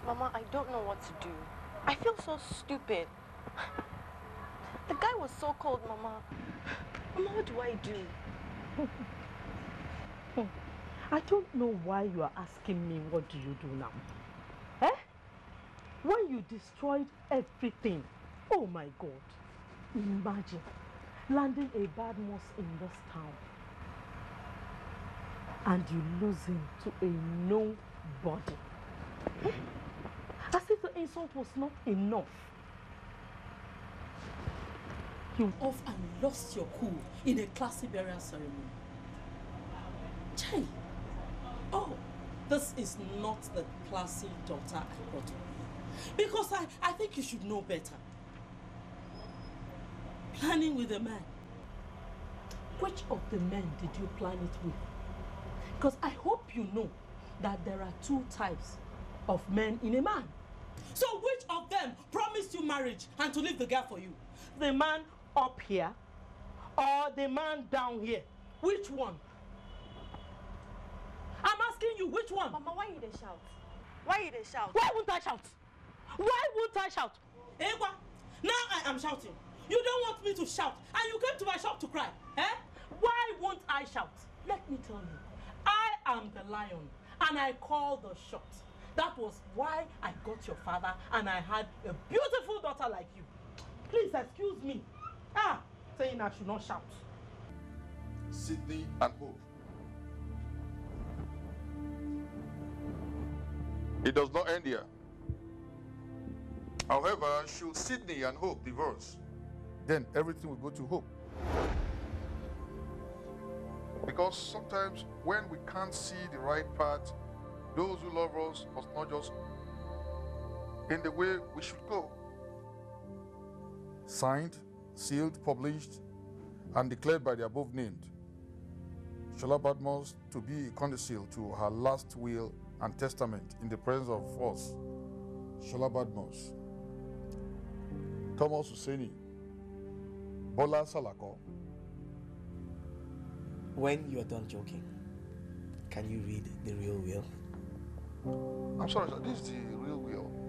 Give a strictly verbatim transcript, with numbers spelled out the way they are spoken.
Mama, I don't know what to do. I feel so stupid. The guy was so cold, Mama. Mama, what do I do? I don't know why you are asking me what do you do now. Eh? When you destroyed everything. Oh my God. Imagine landing a bad mouse in this town. And you lose him to a nobody. As if the insult was not enough. You off and lost your cool in a classy burial ceremony. Chai! Oh, this is not the classy daughter I brought up. Because I, I think you should know better. Planning with a man. Which of the men did you plan it with? Because I hope you know that there are two types of men in a man. So which of them promised you marriage and to leave the girl for you? The man up here or the man down here? Which one? I'm asking you, which one? Mama, why you they shout? Why you they shout? Why won't I shout? Why won't I shout? Ewa, now I am shouting. You don't want me to shout and you came to my shop to cry. Eh? Why won't I shout? Let me tell you, I am the lion and I call the shots. That was why I got your father and I had a beautiful daughter like you. Please excuse me. Ah, saying I should not shout. Sydney and Hope. It does not end here. However, should Sydney and Hope divorce, then everything will go to Hope. Because sometimes when we can't see the right path, those who love us must not just in the way we should go. Signed, sealed, published, and declared by the above named, Shola Badmus to be a codicil to her last will and testament in the presence of us, Shola Badmus, Thomas Hussaini, Bola Salako. When you are done joking, can you read the real will? I'm sorry, sir, this is the real will.